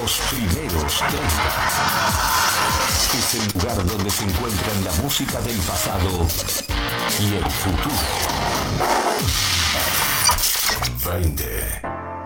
Los primeros 30. Es el lugar donde se encuentran la música del pasado y el futuro. 20.